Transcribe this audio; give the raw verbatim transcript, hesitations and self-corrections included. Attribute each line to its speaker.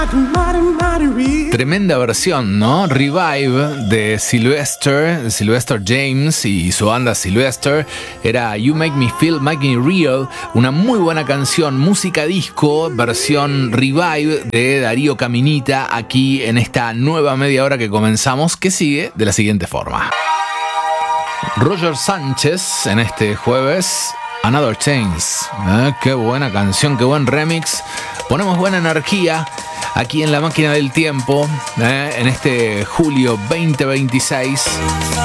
Speaker 1: Tremenda versión, ¿no? Revive de Sylvester, Sylvester James y su banda Sylvester. Era You Make Me Feel, Make Me Real. Una muy buena canción, música disco, versión Revive de Darío Caminita, aquí en esta nueva media hora que comenzamos, que sigue de la siguiente forma. Roger Sánchez en este jueves, Another Chance. ¿Eh? Qué buena canción, qué buen remix. Ponemos buena energía aquí en la máquina del tiempo, ¿eh? En este julio veinte veintiséis.